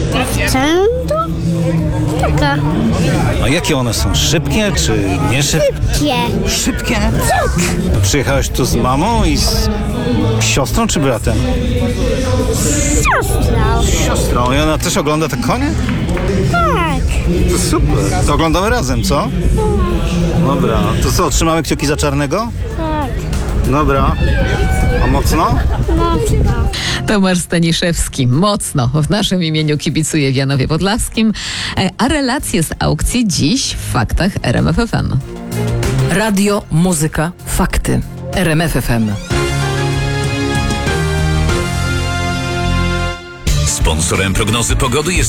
Sprzętu? Taka. A jakie one są? Szybkie czy nie szybkie? Kie. Szybkie? Przyjechałeś tu z mamą i z siostrą czy bratem? Siostra. Siostrą. I ona też ogląda te konie? Tak. To super. To oglądamy razem, co? Dobra. To co, trzymamy kciuki za Czarnego? Tak. Dobra. A mocno? Mocno. Tomasz Staniszewski mocno w naszym imieniu kibicuje w Janowie Podlaskim, a relacje z aukcji dziś w faktach RMF FM. Radio, muzyka, fakty. RMF FM. Sponsorem prognozy pogody jest